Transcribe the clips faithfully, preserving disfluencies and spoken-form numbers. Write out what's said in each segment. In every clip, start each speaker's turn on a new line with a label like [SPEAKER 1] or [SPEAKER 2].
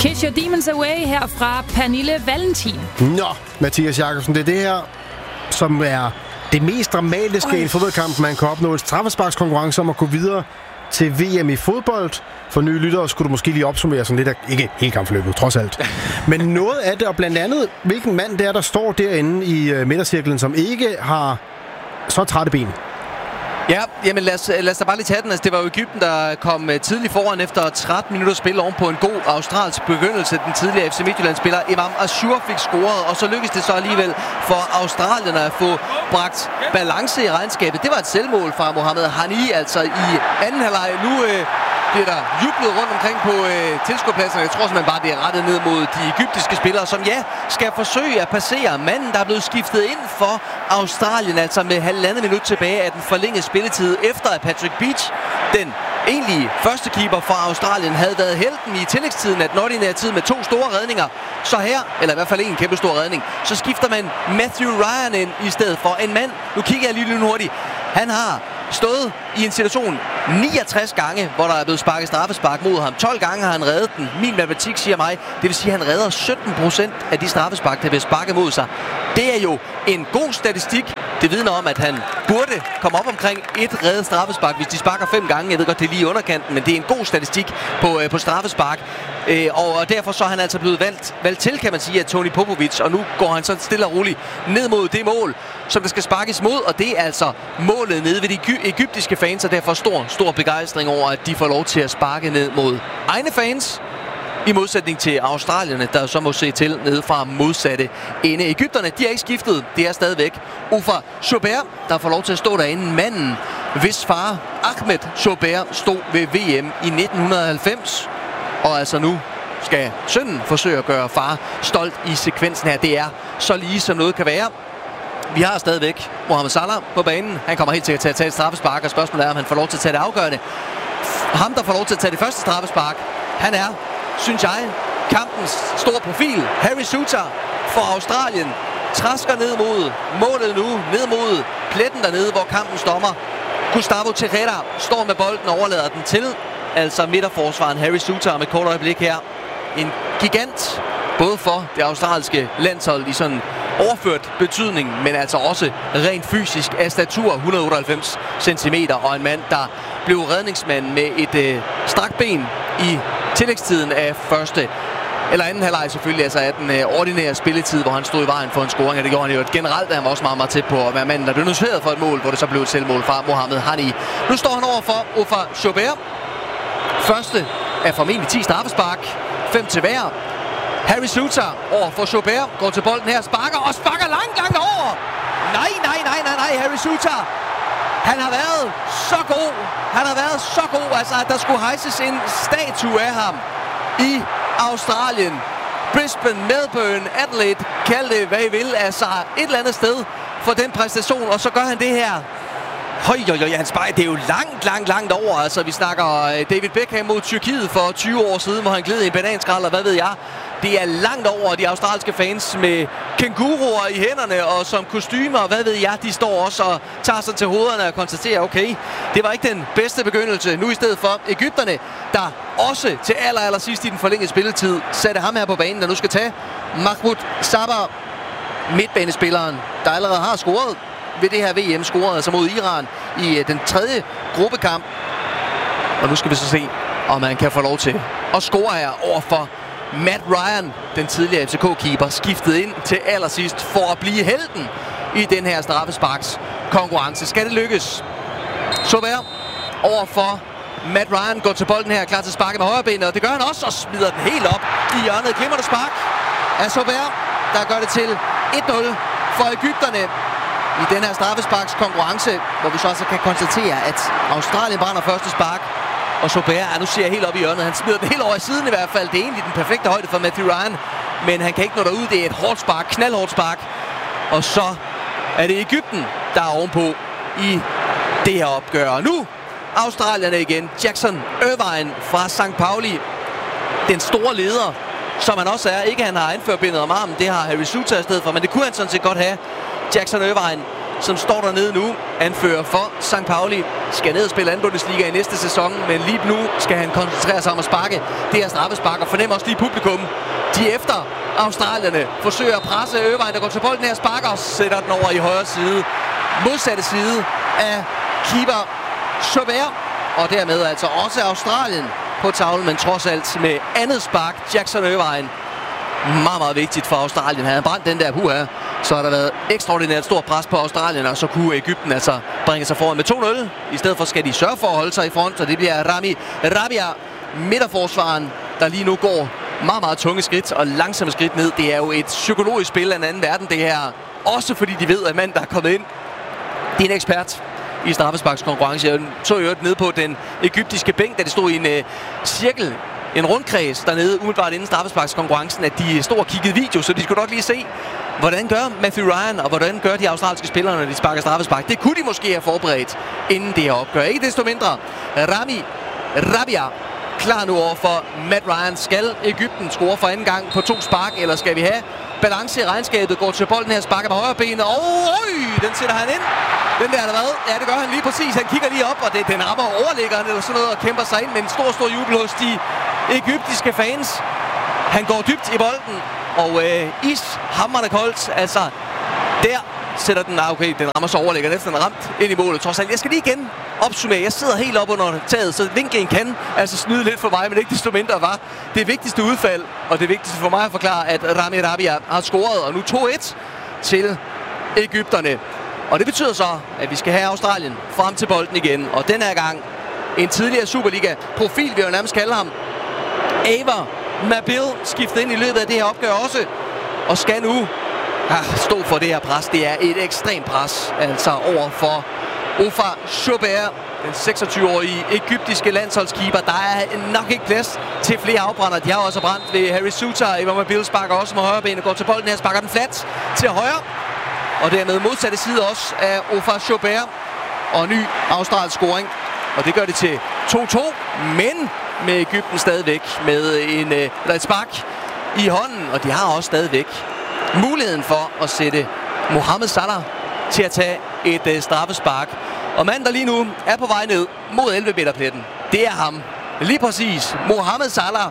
[SPEAKER 1] Kiss Your Demons Away her fra Pernille Valentin.
[SPEAKER 2] Nå, Mathias Jakobsen, det er det her, som er det mest dramatiske i en fodboldkamp, man kan opnå. En straffesparkskonkurrence om at gå videre til V M i fodbold. For nye lyttere skulle du måske lige opsummere sådan lidt af, ikke hele kampforløbet, trods alt. Men noget af det, og blandt andet, hvilken mand det er, der står derinde i uh, midtercirklen, som ikke har så trætte ben.
[SPEAKER 3] Ja, jamen lad os, lad os da bare lige tage den. Altså, det var jo Egypten, der kom tidligt foran efter tretten minutter spil oven på en god australsk begyndelse. Den tidligere F C Midtjylland-spiller Imam Ashur fik scoret, og så lykkedes det så alligevel for australierne at få bragt balance i regnskabet. Det var et selvmål fra Mohamed Hani, altså i anden halvleg. Nu øh, bliver der jublet rundt omkring på øh, tilskuerpladsen. Jeg tror simpelthen bare, det er rettet ned mod de egyptiske spillere, som ja, skal forsøge at passere manden, der er blevet skiftet ind for Australien, altså med halvandet minut tilbage af den forlængede spilletid, efter at Patrick Beach, den egentlige første keeper fra Australien, havde været helten i tillægstiden af den ordinære tid med to store redninger. Så her, eller i hvert fald en kæmpe stor redning, så skifter man Matthew Ryan ind i stedet for en mand. Nu kigger jeg lige lidt hurtigt. Han har stået i en situation niogtres gange, hvor der er blevet sparket straffespark mod ham. tolv gange har han reddet den. Min matematik siger mig, det vil sige, at han redder sytten procent af de straffespark, der bliver sparket mod sig. Det er jo en god statistik. Det vidner om, at han burde komme op omkring et reddet straffespark, hvis de sparker fem gange. Jeg ved godt, det er lige i underkanten, men det er en god statistik på, øh, på straffespark. Øh, og derfor så er han altså blevet valgt, valgt til, kan man sige, af Toni Popovic. Og nu går han så stille og roligt ned mod det mål, som der skal sparkes mod. Og det er altså målet nede ved de egyptiske fans, og derfor stor, stor begejstring over, at de får lov til at sparke ned mod egne fans. I modsætning til australierne, der så må se til nede fra modsatte ende. Egypterne, de er ikke skiftet. Det er stadigvæk Ufa Chaubert, der får lov til at stå derinde. Manden, hvis far Ahmed Chaubert stod ved V M i nitten halvfems. Og altså nu skal sønnen forsøge at gøre far stolt i sekvensen her. Det er så lige som noget kan være. Vi har stadigvæk Mohamed Salah på banen. Han kommer helt til at tage et straffespark, og spørgsmålet er, om han får lov til at tage det afgørende. Ham, der får lov til at tage det første straffespark, han er, synes jeg, kampens store profil. Harry Souttar for Australien trasker ned mod målet nu, ned mod pletten dernede, hvor kampen stopper. Gustavo Tejera står med bolden og overlader den til, altså midterforsvaren Harry Souttar med et kort øjeblik her. En gigant, både for det australske landshold i sådan overført betydning, men altså også rent fysisk af statur, et hundrede otteoghalvfems centimeter, og en mand, der blev redningsmand med et øh, strakt ben i tillægstiden af første eller anden halvleg selvfølgelig, altså af den øh, ordinære spilletid, hvor han stod i vejen for en scoring, og det gjorde han jo generelt, da han var også meget, meget tæt på at være manden, der blev noteret for et mål, hvor det så blev et selvmål fra Mohamed Hani. Nu står han over for Ufa Chaubert. Første er formentlig ti straffespark, fem til hver. Harry Souttar over for Chaubert, går til bolden her, sparker og sparker langt, langt over. Nej, nej, nej, nej, nej, Harry Souttar. Han har været så god. Han har været så god, altså at der skulle hejses en statue af ham i Australien. Brisbane, Melbourne, Adelaide, kald det hvad I vil, altså et eller andet sted for den præstation, og så gør han det her. Høj, høj, høj, hans spejl, det er jo langt, langt, langt over. Altså, vi snakker David Beckham mod Tyrkiet for tyve år siden, hvor han gled i en bananskrald, og hvad ved jeg. Det er langt over de australske fans med kænguruer i hænderne og som kostymer, og hvad ved jeg. De står også og tager sig til hovederne og konstaterer, okay, det var ikke den bedste begyndelse. Nu i stedet for Egypterne, der også til aller, aller sidst i den forlængede spilletid satte ham her på banen, der nu skal tage Mahmoud Sabar, midtbanespilleren, der allerede har scoret ved det her V M, scorede altså mod Iran i den tredje gruppekamp. Og nu skal vi så se, om man kan få lov til at score her over for Matt Ryan, den tidligere F C K-keeper, skiftet ind til allersidst for at blive helten i den her straffesparks konkurrence. Skal det lykkes? Chaubert over for Matt Ryan, går til bolden her, klar til at sparke med højrebenet, og det gør han også, og smider den helt op i hjørnet. Glimrende spark af Chaubert, der gør det til et nul for Egypterne i den her straffesparks konkurrence, hvor vi så altså kan konstatere, at Australien brænder første spark, og Chaubert, ja, nu ser jeg helt op i hjørnet. Han smider den helt over i siden i hvert fald. Det er egentlig den perfekte højde for Matthew Ryan, men han kan ikke nå derud. Det er et hårdt spark, knaldhårdt spark. Og så er det Egypten, der er ovenpå i det her opgør. Og nu australierne igen. Jackson Irvine fra Sankt Pauli, den store leder, som han også er. Ikke han har anførbindet om armen, det har Harry Souttar i stedet for, men det kunne han sådan set godt have. Jackson Irvine som står dernede nu, anfører for Sankt Pauli, skal ned og spille anden Bundesliga i næste sæson, men lige nu skal han koncentrere sig om at sparke det her straffespark, og fornemmer også lige publikum. De efter australierne forsøger at presse Irvine, der går til bolden her, sparker og sætter den over i højre side, modsatte side af keeper Chaubert, og dermed altså også Australien på tavlen, men trods alt med andet spark, Jackson Irvine. Meget, meget vigtigt for Australien. Havde han brændt den der puha, så har der været ekstraordinært stort pres på Australien, og så kunne Egypten altså bringe sig foran med to nul. I stedet for skal de sørge for at holde sig i front, og det bliver Rami Rabia, midterforsvaren, der lige nu går meget, meget tunge skridt og langsomme skridt ned. Det er jo et psykologisk spil af en anden verden, det her. Også fordi de ved, at mand, der er kommet ind, det er en ekspert i straffesparkskonkurrence. Jeg så jo ned på den egyptiske bænk, da det stod i en øh, cirkel, en rundkreds dernede, umiddelbart inden straffesparkskonkurrencen, at de stod og kiggede video, så de skulle nok lige se, hvordan gør Matthew Ryan, og hvordan gør de australske spillere, når de sparker straffespark. Det kunne de måske have forberedt, inden det her opgør. Ikke desto mindre, Rami Rabia klar nu over for Matt Ryan. Skal Egypten score for anden gang på to spark, eller skal vi have balance i regnskabet? Går til bolden her, sparker med højre benet, og øj, den sætter han ind. Den der, der hvad? Ja, det gør han lige præcis. Han kigger lige op, og det, den rammer overliggeren eller sådan noget, og kæmper sig ind med en stor, stor jubel hos de egyptiske fans. Han går dybt i bolden, og øh, ishamrende koldt. Altså, der sætter den, ah, okay, den rammer så overligger, næsten ramt ind i målet. Trods alt, jeg skal lige igen opsummere. Jeg sidder helt op under taget, så vinklen kan altså snyde lidt for mig, men ikke desto mindre var det vigtigste udfald, og det vigtigste for mig at forklare, at Rami Rabia har scoret, og nu to et til egypterne. Og det betyder så, at vi skal have Australien frem til bolden igen, og den her gang en tidligere Superliga-profil, vi jo nærmest kalde ham, Aver Mabil, skiftet ind i løbet af det her opgør også, og skal nu ah, stå for det her pres. Det er et ekstremt pres, altså over for Ofa Chaubert, den seksogtyve-årige egyptiske landsholdskeeper. Der er nok ikke plads til flere afbrænder. De har også brændt ved Harry Suter. Aver Mabil sparker også med højre ben og går til bolden her, sparker den flat til højre. Og dermed modsatte side også af Ofa Chaubert. Og ny australsk scoring. Og det gør det til to to, men med Egypten stadigvæk med en, eller et spark i hånden. Og de har også stadigvæk muligheden for at sætte Mohamed Salah til at tage et uh, straffespark. Og manden, der lige nu er på vej ned mod elleve meter pletten, det er ham. Lige præcis. Mohamed Salah.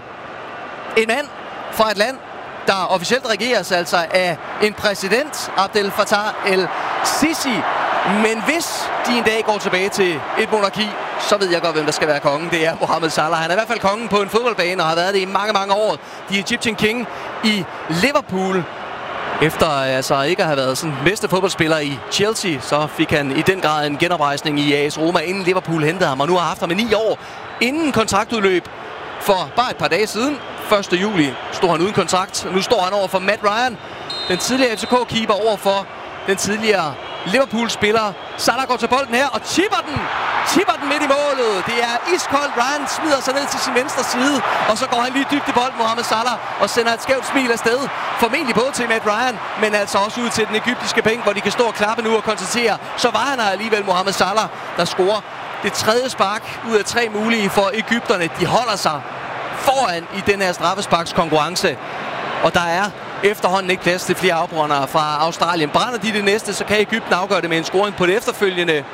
[SPEAKER 3] En mand fra et land, der officielt regeres altså af en præsident, Abdel Fattah el-Sisi. Men hvis de en dag går tilbage til et monarki, så ved jeg godt, hvem der skal være kongen. Det er Mohamed Salah. Han er i hvert fald kongen på en fodboldbane og har været det i mange, mange år. The Egyptian King i Liverpool. Efter altså ikke at have været sådan bedste fodboldspiller i Chelsea, så fik han i den grad en genoprejsning i A S Roma, inden Liverpool hentede ham. Og nu har haft ham i ni år inden kontraktudløb for bare et par dage siden. første juli stod han uden kontrakt. Nu står han over for Matt Ryan, den tidligere F C K-keeper, over for den tidligere Liverpool-spiller. Salah går til bolden her og chipper den. Chipper den midt i målet. Det er iskoldt. Ryan smider sig ned til sin venstre side. Og så går han lige dybt i bolden, Mohamed Salah, og sender et skævt smil afsted. Formentlig både til Matt Ryan, men altså også ud til den egyptiske bænk, hvor de kan stå og klappe nu og konstatere. Så var han her alligevel, Mohamed Salah, der scorer det tredje spark ud af tre mulige for egypterne. De holder sig foran i den her straffesparkskonkurrence. Og der er efterhånden ikke plads til flere afbrændere fra Australien. Brænder de det næste, så kan Egypten afgøre det med en scoring på det efterfølgende.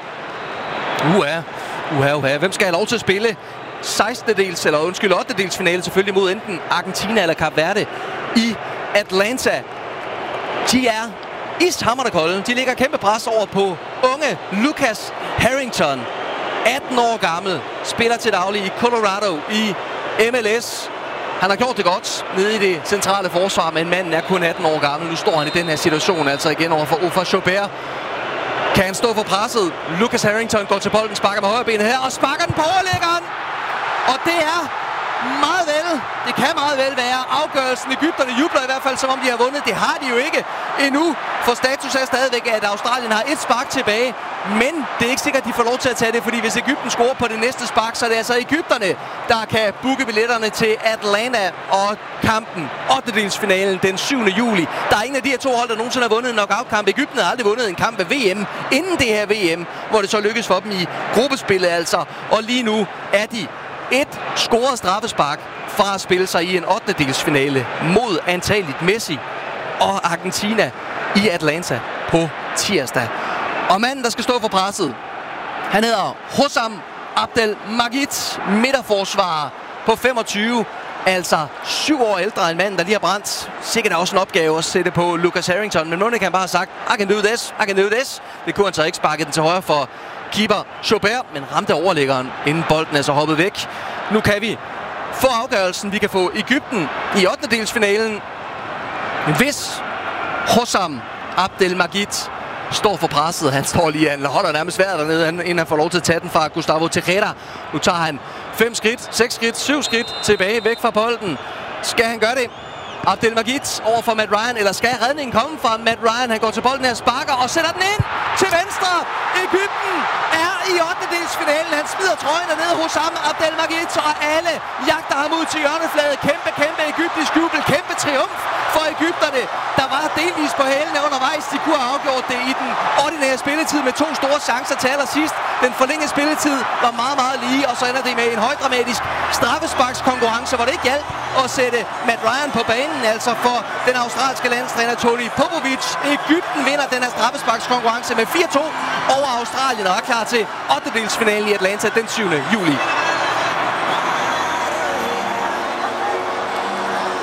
[SPEAKER 3] Uha, uha, uha. Hvem skal have lov til at spille sekstendedels, eller undskyld, ottendedels finale selvfølgelig mod enten Argentina eller Kap Verde i Atlanta. De er ishamrende kolde. De ligger kæmpe pres over på unge Lucas Harrington. atten år gammel, spiller til daglig i Colorado i M L S. Han har gjort det godt nede i det centrale forsvar, men manden er kun atten år gammel. Nu står han i den her situation, altså igen over for Ofa Chaubert. Kan han stå for presset? Lucas Harrington går til bolden, sparker med højre benet her, og sparker den på overliggeren. Og det er meget vel, det kan meget vel være afgørelsen. Egypterne jubler i hvert fald, som om de har vundet. Det har de jo ikke endnu, for status er stadigvæk, at Australien har et spark tilbage. Men det er ikke sikkert, at de får lov til at tage det, fordi hvis Egypten scorer på det næste spark, så er det altså Egypterne, der kan booke billetterne til Atlanta og kampen, ottendedelsfinalen den syvende juli. Der er ingen af de her to hold, der nogensinde har vundet en knockout-kamp. Egypten har aldrig vundet en kamp ved V M inden det her V M, hvor det så lykkes for dem i gruppespillet altså. Og lige nu er de et scoret straffespark fra at spille sig i en ottendedelsfinale mod antageligt Messi og Argentina i Atlanta på tirsdag. Og manden, der skal stå for presset, han hedder Hossam Abdelmajid, midterforsvarer på femogtyve. Altså syv år ældre end manden, der lige har brændt. Sikkert også en opgave at sætte på Lucas Harrington. Men Monika kan bare have sagt, I can do this, I can do this. Det kunne han så ikke sparke den til højre for keeper Chaubert, men ramte overliggeren, inden bolden er så hoppet væk. Nu kan vi få afgørelsen. Vi kan få Egypten i ottendedelsfinalen. Hvis Hossam Abdelmajid står for presset. Han står lige, han holder nærmest svært dernede, inden han får lov til at tage den fra Gustavo Tejera. Nu tager han fem skridt, seks skridt, syv skridt tilbage væk fra bolden. Skal han gøre det? Abdelmajid over for Matt Ryan, eller skal redningen komme fra Matt Ryan? Han går til bolden her, sparker og sætter den ind til venstre. Egypten er i ottendedelsfinalen. Han smider trøjen ned hos Hossam Abdelmajid, og alle jagter ham ud til hjørnefladet. Kæmpe, kæmpe egyptisk jubel, kæmpe triumf for egypterne. Der var delvis på hælene undervejs. De kunne have afgjort det i den ordinære spilletid med to store chancer til allersidst. Den forlængede spilletid var meget, meget lige, og så ender det med en højdramatisk straffesparkskonkurrence, hvor det ikke hjalp at sætte Matt Ryan på banen. Altså for den australske landstræner Tony Popovic. Egypten vinder den her straffesparkskonkurrence med fire to over Australien og er klar til ottendedelsfinalen i Atlanta den syvende juli.